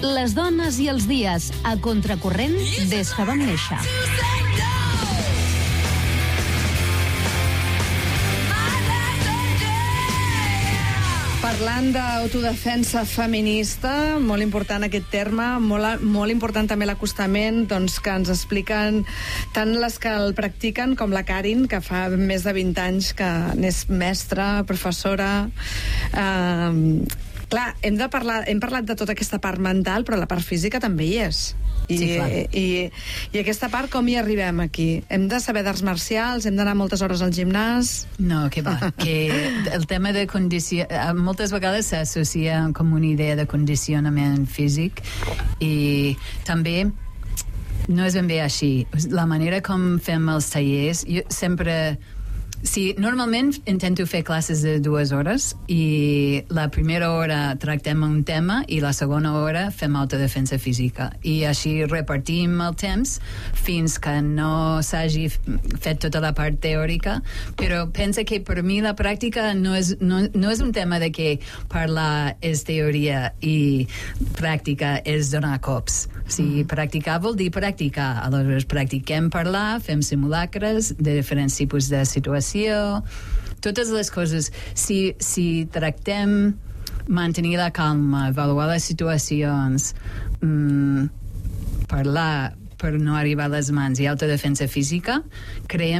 Les dones i els dies, a contracorrent des que vam néixer. Parlant d'autodefensa feminista, molt important aquest terme, molt important també l'acostament, doncs, que ens expliquen tant les que el practiquen com la Karin, que fa més de 20 anys que n'és mestra, professora. Clar, hem parlat de tota aquesta part mental, però la part física també hi és. I aquesta part, com hi arribem aquí? Hem de saber d'arts marcials? Hem d'anar moltes hores al gimnàs? No, que va. Que el tema de condició... Moltes vegades s'associa com una idea de condicionament físic i també no és ben bé així. La manera com fem els tallers, jo sempre... Sí, normalment intento fer classes de 2 hores i la primera hora tractem un tema i la segona hora fem autodefensa física i així repartim el temps fins que no s'hagi fet tota la part teòrica, però pensa que per mi la pràctica no és un tema de que parlar és teoria i pràctica és donar cops. Si practicar vol dir practicar, aleshores practiquem parlar, fem simulacres de diferents tipus de situació, totes les coses. Si tractem mantenir la calma, avaluar les situacions, parlar per no arribar a les mans i autodefensa física, fem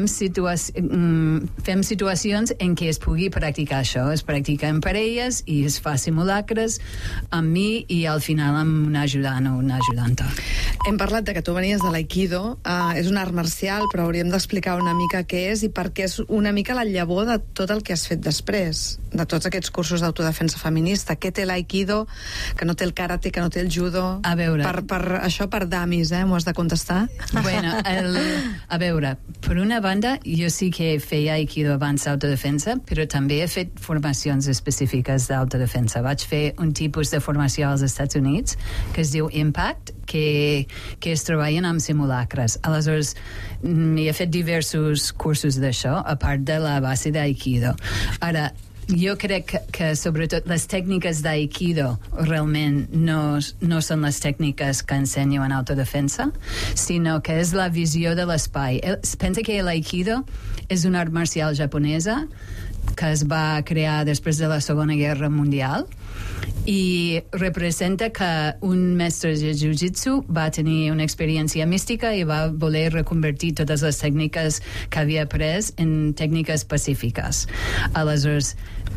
situacions en què es pugui practicar això. Es practica en parelles i es fa simulacres amb mi i al final amb un ajudant o una ajudanta. Hem parlat de que tu venies de l'Aikido, és un art marcial, però hauríem d'explicar una mica què és i per què és una mica la llavor de tot el que has fet després, de tots aquests cursos d'autodefensa feminista. Què té l'Aikido, que no té el karate, que no té el judo? A veure... Això per damis, m'ho has de contestar? Bueno, a veure, per una banda, jo sí que feia Aikido abans d'autodefensa, però també he fet formacions específiques d'autodefensa. Vaig fer un tipus de formació als Estats Units que es diu Impact, que es treballen amb simulacres. Aleshores, he fet diversos cursos d'això, a part de la base d'Aikido. Ara, jo crec que sobretot les tècniques d'Aikido realment no són les tècniques que ensenyo en autodefensa, sinó que és la visió de l'espai. Pensa que l'Aikido és una art marcial japonesa que es va crear després de la Segona Guerra Mundial i representa que un mestre de jiu-jitsu va tenir una experiència mística i va voler reconvertir totes les tècniques que havia après en tècniques pacífiques. Aleshores,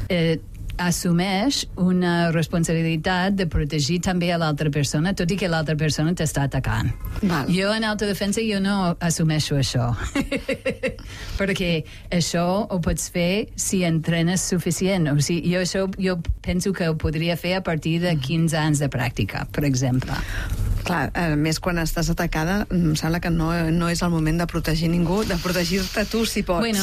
assumeix una responsabilitat de protegir també a l'altra persona, tot i que l'altra persona t'està atacant. Val. Jo en autodefensa no assumeixo això. Perquè això ho pots fer si entrenes suficient. O sigui, jo penso que ho podria fer a partir de 15 anys de pràctica, per exemple. Clar, a més quan estàs atacada em sembla que no és el moment de protegir ningú, de protegir-te tu si pots. Bueno,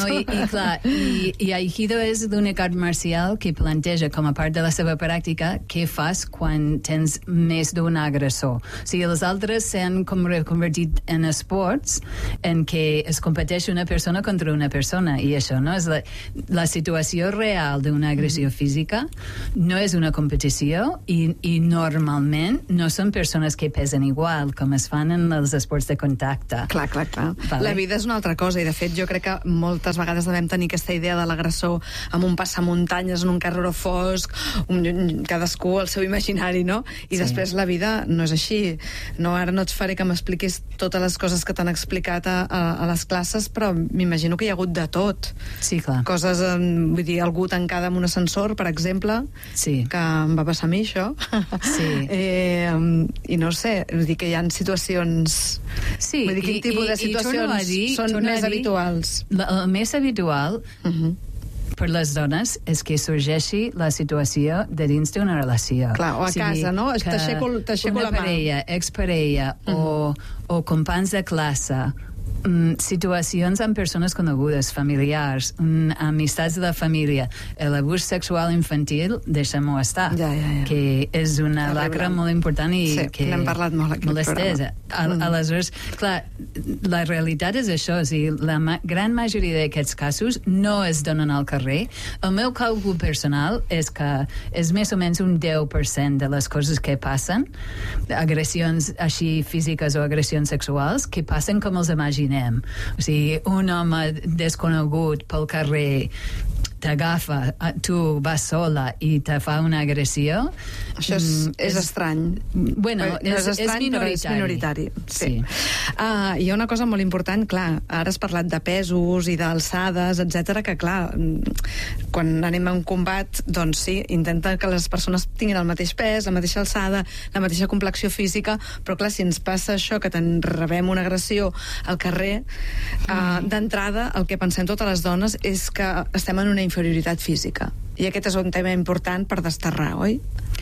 i Aikido és l'únic art marcial que planteja com a part de la seva pràctica què fas quan tens més d'un agressor. O sigui, els altres s'han com reconvertit en esports en què es competeix una persona contra una persona i això no és la situació real d'una agressió física, no és una competició i normalment no són persones que pesen igual com es fan en els esports de contacte. Clar. Vale. La vida és una altra cosa i de fet jo crec que moltes vegades devem tenir aquesta idea de l'agressor amb un passamuntanyes en un carreró fosc, cadascú el seu imaginari, no? I després la vida no és així. No, ara no et faré que m'expliquis totes les coses que t'han explicat a les classes, però m'imagino que hi ha hagut de tot. Sí, clar. Coses, vull dir, algú tancada en un ascensor, per exemple, que em va passar a mi, això. Sí. I no sé, vull dir que hi ha situacions... Sí, vull dir, quin tipus de situacions són més habituals? El més habitual per les dones és que sorgeixi la situació de dins d'una relació. Clar, o a casa, no? T'aixeco la mà. Una parella, exparella o companys de classe situacions amb persones conegudes, familiars, amistats de la família, l'abús sexual infantil, deixem-ho estar, que és una lacra molt important i que n'hem parlat molt aquí molt estesa. Aleshores, clar, la realitat és això, o sigui, la gran majoria d'aquests casos no es donen al carrer. El meu càlcul personal és que és més o menys un 10% de les coses que passen, agressions així físiques o agressions sexuals, que passen com els imaginem. O sigui, un home desconegut pel carrer t'agafa, tu vas sola i te fa una agressió. Això és estrany. Bueno, és estrany, però és minoritari. Sí. Hi ha una cosa molt important, clar, ara has parlat de pesos i d'alçades, etc, que clar, quan anem a un combat, doncs sí, intenta que les persones tinguin el mateix pes, la mateixa alçada, la mateixa complexió física, però clar, si ens passa això, que rebem una agressió al carrer, d'entrada, el que pensem totes les dones és que estem en una inferioritat física. I aquest és un tema important per desterrar, oi?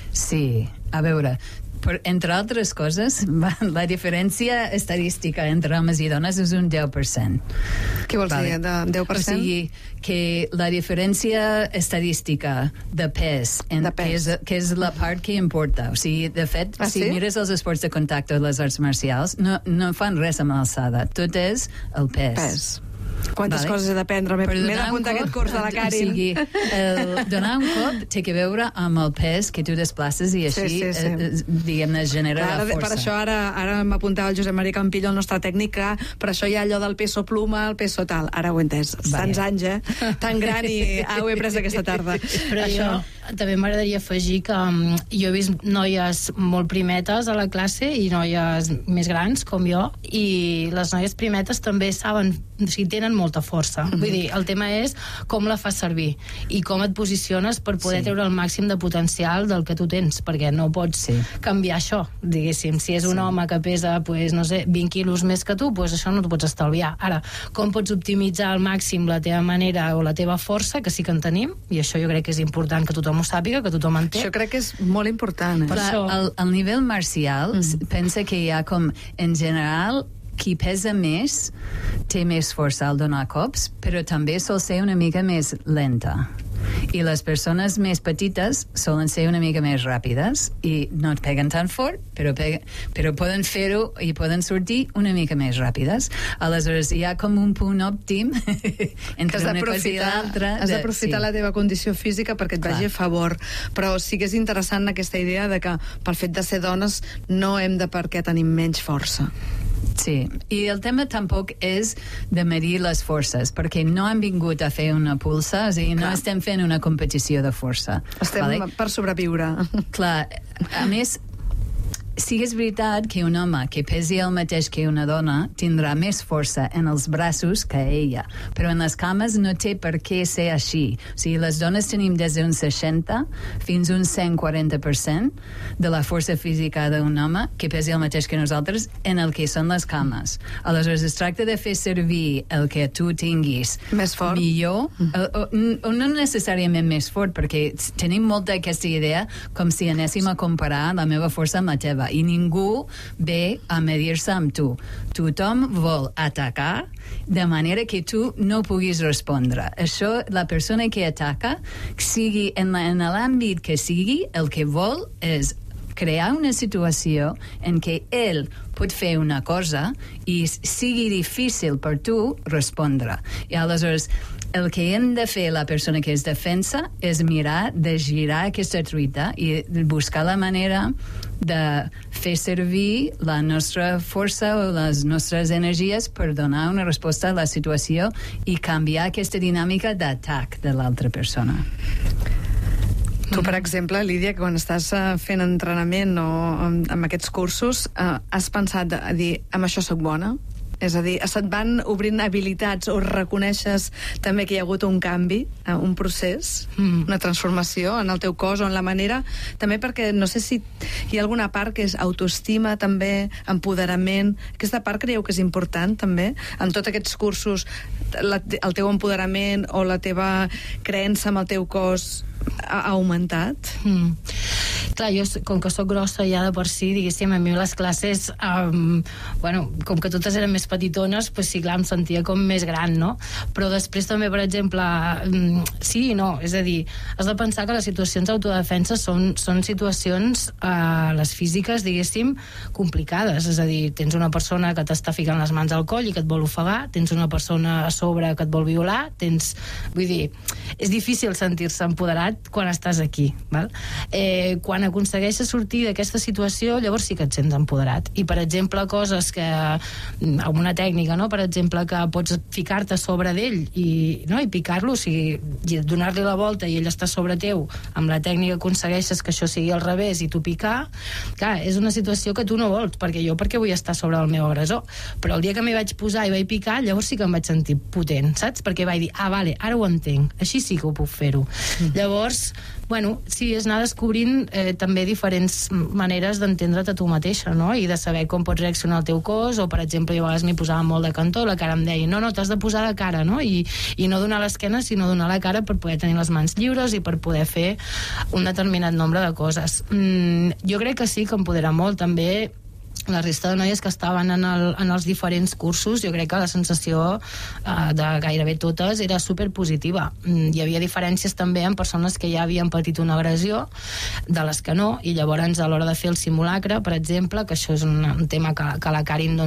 Sí, a veure, entre altres coses, la diferència estadística entre homes i dones és un 10%. Què vols dir, de 10%? O sigui, que la diferència estadística de pes, que és la part que importa. O sigui, de fet, si mires els esports de contacte o les arts marcials, no fan res amb l'alçada. Tot és el pes. Quantes coses he d'aprendre? M'he d'apuntar aquest curs de la Karin. O sigui, donar un cop té que veure amb el pes que tu desplaces i així, diguem-ne, genera la força. Per això ara m'apuntava el Josep Maria Campillo, el nostre tècnic, per això hi ha allò del peso pluma, el peso tal. Ara ho he entès. Tants anys, tan gran, i ho he pres aquesta tarda. Però jo també m'agradaria afegir que jo he vist noies molt primetes a la classe i noies més grans, com jo, i les noies primetes també saben, o sigui, tenen molta força. Vull dir, el tema és com la fas servir i com et posiciones per poder treure el màxim de potencial del que tu tens, perquè no pots canviar això, diguéssim. Si és un home que pesa, pues, no sé, 20 quilos més que tu, pues això no t'ho pots estalviar. Ara, com pots optimitzar al màxim la teva manera o la teva força, que sí que en tenim, i això jo crec que és important que tothom ho sàpiga, que tothom en té. Això crec que és molt important. Al nivell marcial, pensa que hi ha com, en general, qui pesa més té més força al donar cops, però també sol ser una mica més lenta. I les persones més petites solen ser una mica més ràpides i no et peguen tan fort, però poden fer-ho i poden sortir una mica més ràpides. Aleshores, hi ha com un punt òptim entre una cosa i l'altra. Has d'aprofitar la teva condició física perquè et vagi a favor. Però sí que és interessant aquesta idea de que pel fet de ser dones no hem de per què tenim menys força. Sí, i el tema tampoc és de medir les forces, perquè no hem vingut a fer una pulsa, o sigui, no estem fent una competició de força. Estem per sobreviure. Clar, a més, sí que és veritat que un home que pesi el mateix que una dona tindrà més força en els braços que ella, però en les cames no té per què ser així. O sigui, les dones tenim des d'un 60 fins un 140% de la força física d'un home que pesi el mateix que nosaltres en el que són les cames. Aleshores, es tracta de fer servir el que tu tinguis més fort, millor, o no necessàriament més fort, perquè tenim molta aquesta idea com si anéssim a comparar la meva força amb la teva, i ningú ve a medir-se amb tu. Tothom vol atacar de manera que tu no puguis respondre. Això, la persona que ataca, sigui en l'àmbit que sigui, el que vol és crear una situació en què ell pot fer una cosa i sigui difícil per tu respondre. I aleshores, el que hem de fer la persona que es defensa és mirar de girar aquesta truita i buscar la manera de fer servir la nostra força o les nostres energies per donar una resposta a la situació i canviar aquesta dinàmica d'atac de l'altra persona. Tu, per exemple, Lídia, quan estàs fent entrenament o amb aquests cursos, has pensat a dir, amb això soc bona? És a dir, se't van obrint habilitats o reconeixes també que hi ha hagut un canvi, un procés, una transformació en el teu cos o en la manera, també perquè no sé si hi ha alguna part que és autoestima també, empoderament, aquesta part creieu que és important també, en tots aquests cursos, el teu empoderament o la teva creença amb el teu cos ha augmentat? Clar, jo, com que sóc grossa ja de per si, diguéssim, a mi les classes, com que totes eren més petitones, pues sí, clar, em sentia com més gran, no? Però després també, per exemple, sí i no, és a dir, has de pensar que les situacions d'autodefensa són situacions, les físiques, diguéssim, complicades, és a dir, tens una persona que t'està ficant les mans al coll i que et vol ofegar, tens una persona a sobre que et vol violar, vull dir, és difícil sentir-se empoderat quan estàs aquí, val? Quan aconsegueixes sortir d'aquesta situació, llavors sí que et sents empoderat. I, per exemple, coses que, amb una tècnica, no? Per exemple, que pots ficar-te sobre d'ell i picar-lo, o sigui, donar-li la volta i ell està sobre teu, amb la tècnica aconsegueixes que això sigui al revés i tu picar, clar, és una situació que tu no vols, perquè vull estar sobre el meu agressor. Però el dia que m'hi vaig posar i vaig picar, llavors sí que em vaig sentir potent, saps? Perquè vaig dir, vale, ara ho entenc, així sí que ho puc fer-ho. Llavors, sí, és anar descobrint també diferents maneres d'entendre't a tu mateixa, no? I de saber com pots reaccionar al teu cos, o per exemple, jo a vegades m'hi posava molt de cantó, la cara em deia, no, t'has de posar de cara, no? I no donar l'esquena, sinó donar la cara per poder tenir les mans lliures i per poder fer un determinat nombre de coses. Jo crec que sí que empodera molt, també la resta de noies que estaven en els diferents cursos, jo crec que la sensació de gairebé totes era superpositiva. Hi havia diferències també en persones que ja havien patit una agressió, de les que no, i llavors a l'hora de fer el simulacre, per exemple, que això és un tema que la Karin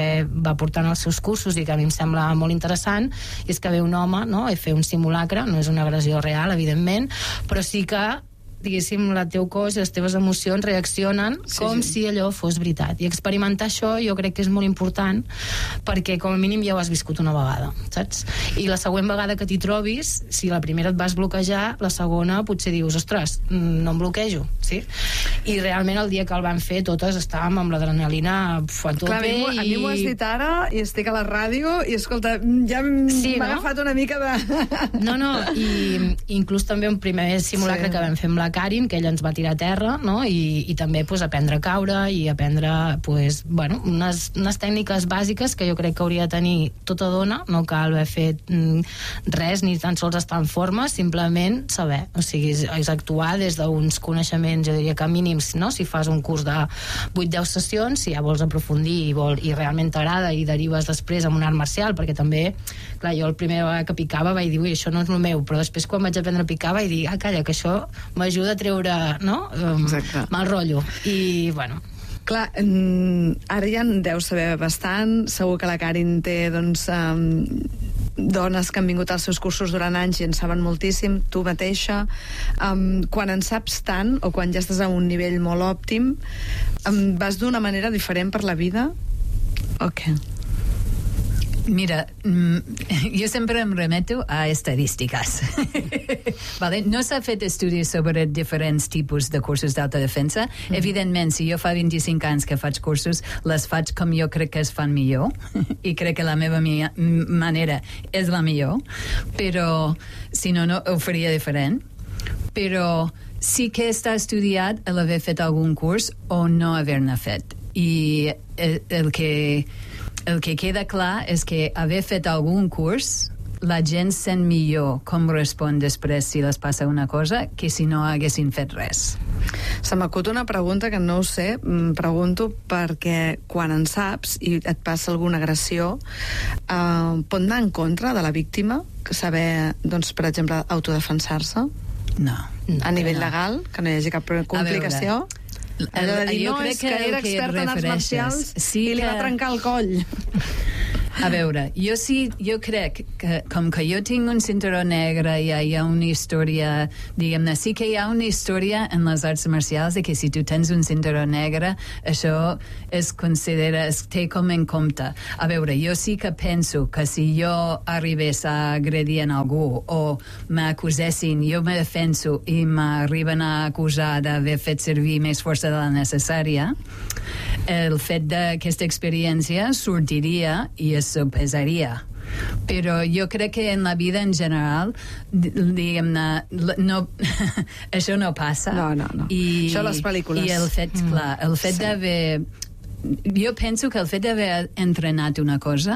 va portar en els seus cursos i que a mi em sembla molt interessant, i és que ve un home, no?, a fer un simulacre, no és una agressió real, evidentment, però sí que diguéssim, el teu cos i les teves emocions reaccionen si allò fos veritat. I experimentar això jo crec que és molt important, perquè com a mínim ja ho has viscut una vegada, saps? I la següent vegada que t'hi trobis, si la primera et vas bloquejar, la segona potser dius, ostres, no em bloquejo, sí? I realment el dia que el van fer totes estàvem amb l'adrenalina a tope. Clar, a mi m'ho has dit ara i estic a la ràdio i escolta, ja m'ha agafat una mica de... No, i inclús també un primer simulacre que vam fer amb la Karin, que ella ens va tirar a terra, no? I també aprendre a caure i aprendre unes tècniques bàsiques que jo crec que hauria de tenir tota dona, no cal haver fet res ni tan sols estar en forma, simplement saber, o sigui, és actuar des d'uns coneixements, jo diria que mínims, no? Si fas un curs de 8-10 sessions, si ja vols aprofundir i realment t'agrada i derives després amb un art marcial, perquè també, clar, jo el primer vegada que picava vaig dir, ui, això no és el meu, però després quan vaig aprendre a picar vaig dir, calla, que això m'ajuda a treure, no? Mal rotllo. I, clar, ara ja en deus saber bastant, segur que la Karin té, dones que han vingut als seus cursos durant anys i en saben moltíssim, tu mateixa. Quan en saps tant, o quan ja estàs a un nivell molt òptim, vas d'una manera diferent per la vida? O què? Mira, jo sempre em remeto a estadístiques. Vale? No s'ha fet estudis sobre diferents tipus de cursos d'autodefensa. Evidentment, si jo fa 25 anys que faig cursos, les faig com jo crec que es fan millor, i crec que la meva manera és la millor, però si no, no ho faria diferent. Però sí que està estudiat l'haver fet algun curs o no haver-ne fet. I el que queda clar és que haver fet algun curs, la gent sent millor com respon després si les passa una cosa que si no haguessin fet res. Se m'acut una pregunta que no ho sé, pregunto perquè quan en saps i et passa alguna agressió, pot anar en contra de la víctima, saber, per exemple, autodefensar-se? No. A nivell legal, que no hi hagi cap complicació? Allò de dir, no, és que era expert en arts marcials i li va trencar el coll. A veure, jo crec que com que jo tinc un cinturó negre i hi ha una història, diguem-ne, sí que hi ha una història en les arts marcials de que si tu tens un cinturó negre, això es té com en compte. A veure, jo sí que penso que si jo arribés a agredir en algú o m'acusessin, jo me defenso i m'arriben a acusar d'haver fet servir més força de la necessària, el fet d'aquesta experiència sortiria i es sopesaria. Però jo crec que en la vida en general, diguem-ne, no, això no passa. No. Això a les pel·lícules. I el fet, clar, el fet d'haver... Jo penso que el fet d'haver entrenat una cosa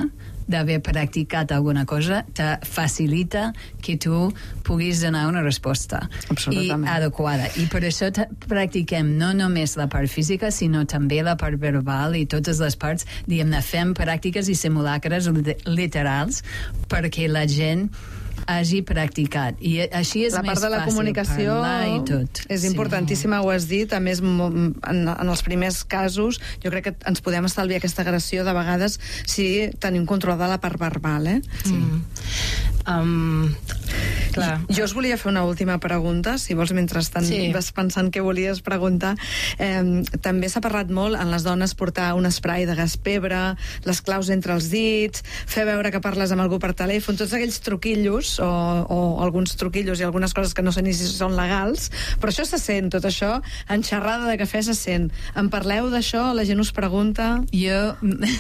d'haver practicat alguna cosa te facilita que tu puguis donar una resposta adequada. I per això practiquem no només la part física, sinó també la part verbal i totes les parts, diguem-ne, fem pràctiques i simulacres literals perquè la gent hagi practicat. I així és la més part de la fàcil comunicació parlar i tot. És importantíssima, ho has dit. A més, en els primers casos, jo crec que ens podem estalviar aquesta agressió de vegades si tenim controlada la part verbal, Sí. Clar. Jo us volia fer una última pregunta, si vols, mentrestant vas pensant què volies preguntar. També s'ha parlat molt en les dones portar un spray de gas pebre, les claus entre els dits, fer veure que parles amb algú per telèfon, tots aquells truquillos o alguns truquillos i algunes coses que no sé ni si són legals, però això se sent, tot això, en xerrada de cafè se sent. En parleu d'això? La gent us pregunta? Jo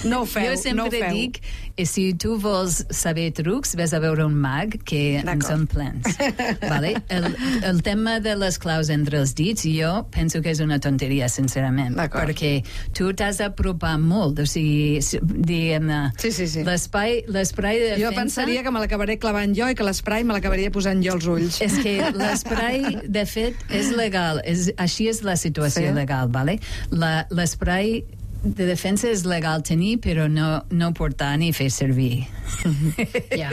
sempre dic, si tu vols saber trucs, ves a veure un mag que en són plens. Vale? El tema de les claus entre els dits, jo penso que és una tonteria, sincerament, perquè tu t'has d'apropar molt, o sigui, diguem-ne, l'esprai de defensa... Jo pensaria que me l'acabaré clavant jo i que l'esprai me l'acabaria posant jo als ulls. És que l'esprai, de fet, és legal. Així és la situació legal, vale? L'esprai de defensa és legal tenir, però no portar ni fer servir. Ja.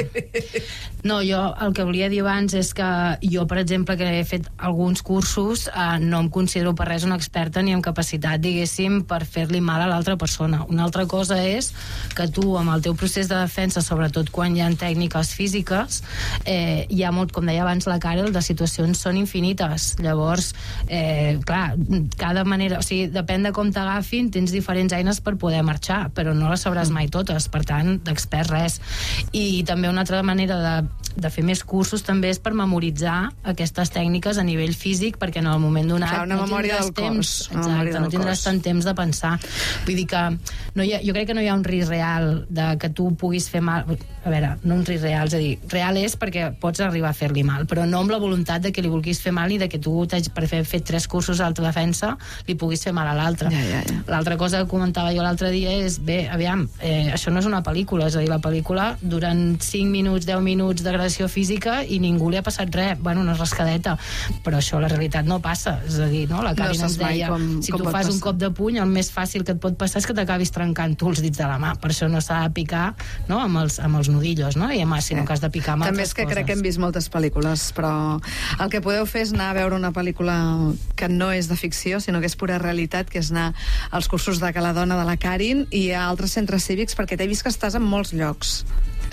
No, jo el que volia dir abans és que jo, per exemple, que he fet alguns cursos, no em considero per res una experta ni amb capacitat, diguéssim, per fer-li mal a l'altra persona. Una altra cosa és que tu, amb el teu procés de defensa, sobretot quan hi ha tècniques físiques, hi ha molt, com deia abans la Carol, de situacions són infinites. Llavors, clar, cada manera, o sigui, depèn de com t'agafin, tens diferents eines per poder marxar, però no les sabràs mai totes, per tant, d'expert res. I també una altra manera de fer més cursos també és per memoritzar aquestes tècniques a nivell físic, perquè en el moment donat no tindràs temps, no tindràs tant temps de pensar. Vull dir que jo crec que no hi ha un risc real de que tu puguis fer mal. A veure, no un risc real, és a dir, real és perquè pots arribar a fer-li mal, però no amb la voluntat de que li vulguis fer mal i de que tu, per haver fet 3 cursos d'autodefensa, li puguis fer mal a l'altre. L'altra cosa que comentava jo l'altre dia és, bé, aviam, això no és una pel·lícula, és a dir, la pel·lícula duren 5 minuts, 10 minuts d'agressió física i ningú li ha passat res, bueno, una rascadeta, però això la realitat no passa, és a dir, no? La Karin ens deia, si tu fas un cop de puny, el més fàcil que et pot passar és que t'acabis trencant tu els dits de la mà, per això no s'ha de picar, no?, amb els nudillos, no?, i més, sinó que has de picar amb també altres coses. També és que crec que hem vist moltes pel·lícules, però el que podeu fer és anar a veure una pel·lícula que no és de ficció, sinó que és pura realitat, que és anar als cursos de Cala Dona de la Karin i a altres centres cívics, perquè t'he vist que estàs en molts llocs.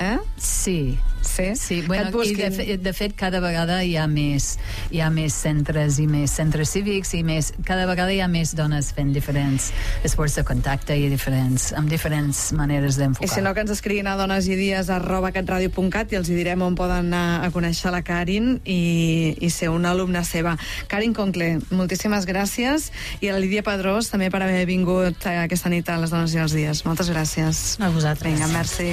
Sí. Bueno, i de fet cada vegada hi ha més centres i més centres cívics i cada vegada hi ha més dones fent diferents esports de contacte i amb diferents maneres d'enfocar. I si no, que ens escriguin a donesidies@catradio.cat i els hi direm on poden anar a conèixer la Karin i ser una alumna seva. Karin Concle, moltíssimes gràcies, i a la Lídia Pedrós també per haver vingut aquesta nit a Les Dones i els Dies. Moltes gràcies. A vosaltres. Vinga, merci.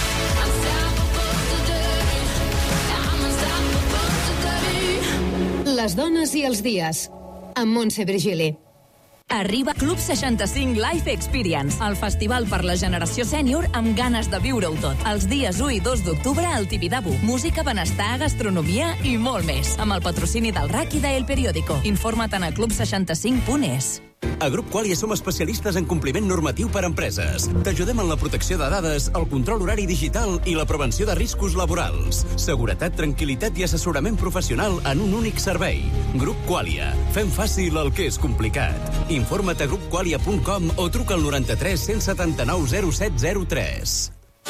Les dones i els dies, amb Montse Virgili. Arriba Club 65 Life Experience, el festival per la generació sènior amb ganes de viure-ho tot. Els dies 1 i 2 d'octubre al Tibidabo. Música, benestar, gastronomia i molt més. Amb el patrocini del RAC i d'El Periódico. Informa't a club65.es. A Grup Qualia som especialistes en compliment normatiu per a empreses. T'ajudem en la protecció de dades, el control horari digital i la prevenció de riscos laborals. Seguretat, tranquil·litat i assessorament professional en un únic servei. Grup Qualia. Fem fàcil el que és complicat. Informa't a grupqualia.com o truca al 93 179 0703.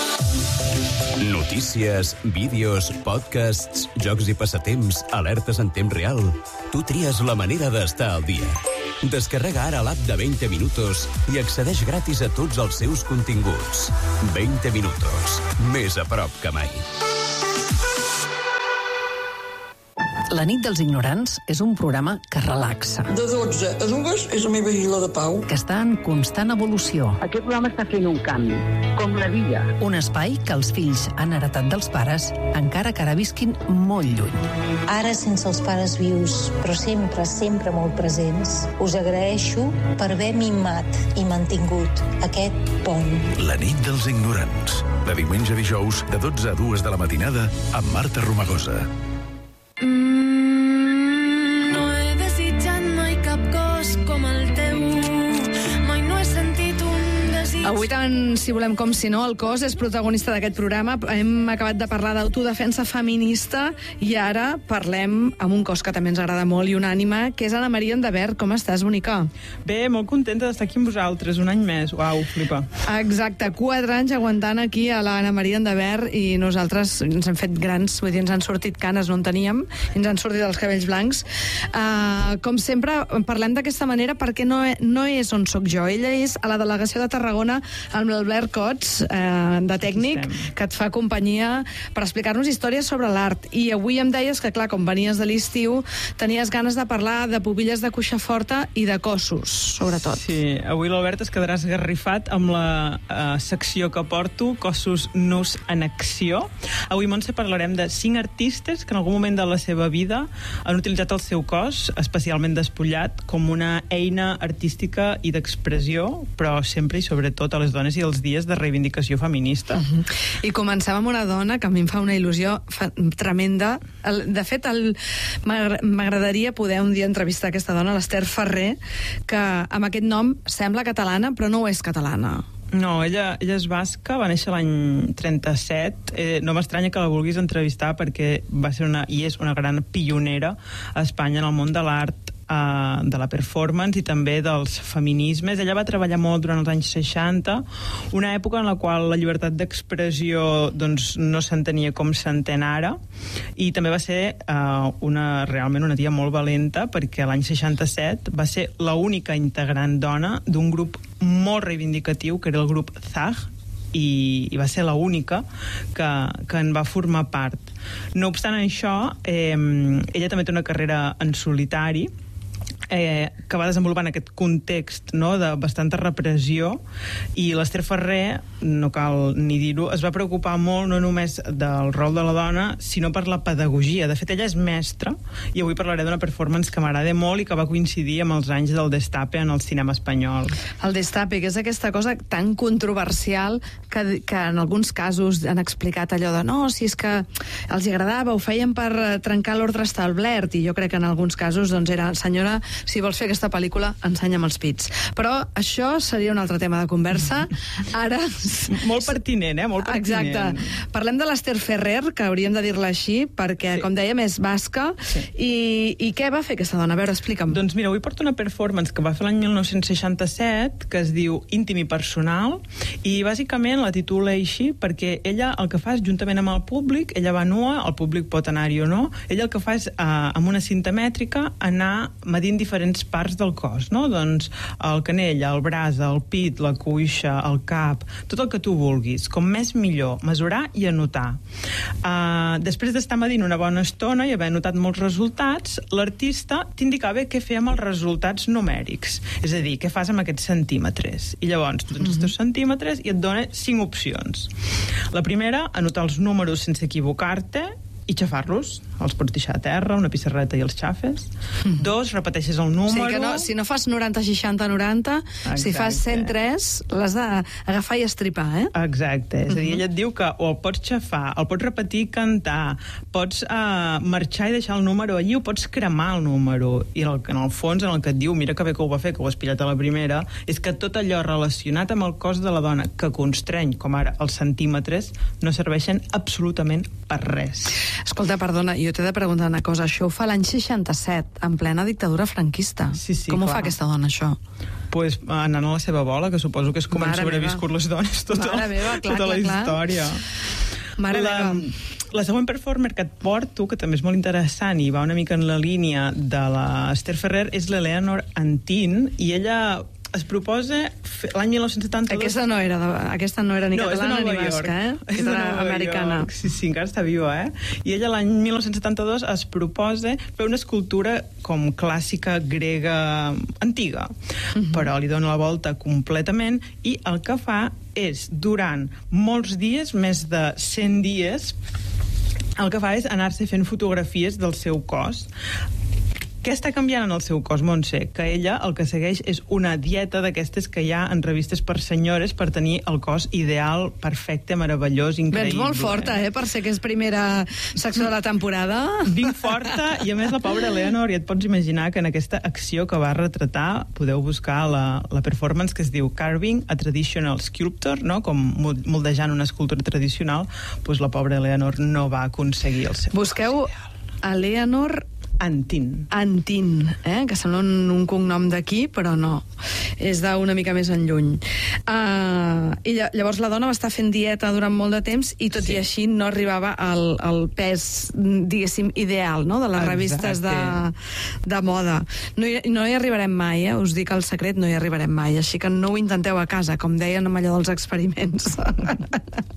Notícies, vídeos, podcasts, jocs i passatemps, alertes en temps real. Tu tries la manera d'estar al dia. Descarrega ara l'app de 20 Minutos i accedeix gratis a tots els seus continguts. 20 Minutos. Més a prop que mai. La nit dels ignorants és un programa que relaxa. De 12 a 2 és la meva isla de pau. Que està en constant evolució. Aquest programa està fent un canvi, com la vida. Un espai que els fills han heretat dels pares, encara que ara visquin molt lluny. Ara sense els pares vius, però sempre, sempre molt presents, us agraeixo per haver mimat i mantingut aquest pont. La nit dels ignorants. De diumenge a dijous, de 12 a 2 de la matinada, amb Marta Romagosa. No he desitjat mai cap cos com el teu, mai no he sentit un desig. Avui tant, si volem com si no, el cos és protagonista d'aquest programa. Hem acabat de parlar d'autodefensa feminista i ara parlem amb un cos que també ens agrada molt i una ànima, que és Anna Maria Endavert. Com estàs, bonica? Bé, molt contenta d'estar aquí amb vosaltres, un any més. Uau, flipa. Exacte, 4 anys aguantant aquí a l'Anna Maria Endavert i nosaltres ens hem fet grans, vull dir, ens han sortit canes, no en teníem, ens han sortit els cabells blancs. Com sempre, parlem d'aquesta manera perquè no és on soc jo. Ella és a la delegació de Tarragona amb l'Albert Cots, de tècnic, que et fa companyia per explicar-nos històries sobre l'art. I avui em deies que, clar, com venies de l'estiu, tenies ganes de parlar de pubilles de cuixa forta i de cossos, sobretot. Sí, avui l'Albert es quedarà esgarrifat amb la secció que porto, Cossos nus en acció. Avui, Montse, parlarem de 5 artistes que en algun moment de la seva vida han utilitzat el seu cos, especialment despullat, com una eina artística i d'expressió, però sempre i sobretot a les dones i els dies de reivindicació feminista. I començàvem amb una dona que a mi em fa una il·lusió tremenda. De fet, m'agradaria poder un dia entrevistar aquesta dona, l'Ester Ferrer, que amb aquest nom sembla catalana, però no és catalana. No, ella és basca, va néixer l'any 37. No m'estranya que la vulguis entrevistar perquè va ser i és una gran pionera a Espanya en el món de l'art, de la performance i també dels feminismes. Ella va treballar molt durant els anys 60, una època en la qual la llibertat d'expressió no s'entenia com s'entén ara, i també va ser realment una tia molt valenta, perquè l'any 67 va ser l'única integrant dona d'un grup molt reivindicatiu, que era el grup ZAG, i va ser l'única que en va formar part. No obstant això, ella també té una carrera en solitari, que va desenvolupar en aquest context, no?, de bastanta repressió, i l'Ester Ferrer, no cal ni dir-ho, es va preocupar molt no només del rol de la dona, sinó per la pedagogia. De fet, ella és mestra, i avui parlaré d'una performance que m'agrada molt i que va coincidir amb els anys del Destape en el cinema espanyol. El Destape, que és aquesta cosa tan controversial que en alguns casos han explicat allò de no, si és que els agradava, ho feien per trencar l'ordre establert, i jo crec que en alguns casos era, senyora, si vols fer aquesta pel·lícula, ensenya'm els pits. Però això seria un altre tema de conversa. Ara... Molt pertinent, Molt pertinent. Exacte. Parlem de l'Ester Ferrer, que hauríem de dir-la així, perquè, com dèiem, és basca. Sí. I què va fer aquesta dona? A veure, explica'm. Doncs mira, avui porto una performance que va fer l'any 1967, que es diu Íntim i personal, i bàsicament la titula així perquè ella el que fa és, juntament amb el públic, ella va nua, el públic pot anar-hi o no, ella el que fa és, amb una cinta mètrica, anar medint diferents parts del cos, no? Doncs el canell, el braç, el pit, la cuixa, el cap, tot el que tu vulguis. Com més millor, mesurar i anotar. Després d'estar medint una bona estona i haver notat molts resultats, l'artista t'indicava què fer amb els resultats numèrics. És a dir, què fas amb aquests centímetres. I llavors, tu tens els teus centímetres i et dona 5 opcions. La primera, anotar els números sense equivocar-te i xafar-los. Els pots deixar a terra, una pissarreta i els xafes. 2, repeteixes el número. Sí, que si no fas 90, 60, 90, exacte. Si fas 103, l'has d'agafar i estripar, Exacte. És a dir, ella et diu que o el pots xafar, el pots repetir i cantar, pots marxar i deixar el número allí, o pots cremar el número. I en el fons, en el que et diu, mira que bé que ho va fer, que ho has pillat a la primera, és que tot allò relacionat amb el cos de la dona que constreny, com ara els centímetres, no serveixen absolutament per res. Escolta, perdona, jo t'he de preguntar una cosa. Això ho fa l'any 67, en plena dictadura franquista. Sí, com ho fa aquesta dona, això? Pues anant a la seva bola, que suposo que és com han sobreviscut les dones tota la història. Mare meva. La següent performer que et porto, que també és molt interessant i va una mica en la línia de l'Ester Ferrer, és l'Eleanor Antin, i ella es proposa l'any 1972... Aquesta no era ni catalana ni basca, És de Nova americana. York. Sí, encara està viva, I ella l'any 1972 es proposa fer una escultura com clàssica grega antiga, però li dona la volta completament i el que fa és, durant molts dies, més de 100 dies, el que fa és anar-se fent fotografies del seu cos. Què està canviant en el seu cos, Montse? Que ella el que segueix és una dieta d'aquestes que hi ha en revistes per senyores per tenir el cos ideal, perfecte, meravellós, increïble. Vens molt forta, per ser que és primera secció de la temporada. Vinc forta, i a més la pobra Eleanor, ja et pots imaginar que en aquesta acció que va retratar podeu buscar la performance que es diu Carving a Traditional Sculptor, no? Com moldejant una escultura tradicional, doncs la pobra Eleanor no va aconseguir el seu Busqueu Eleanor Antin, que sembla un cognom d'aquí, però no. És d'una mica més enlluny. I llavors la dona va estar fent dieta durant molt de temps i tot i així no arribava al pes, diguéssim, ideal, no?, de les revistes de moda. No hi arribarem mai, us dic el secret, no hi arribarem mai. Així que no ho intenteu a casa, com deien amb allò dels experiments.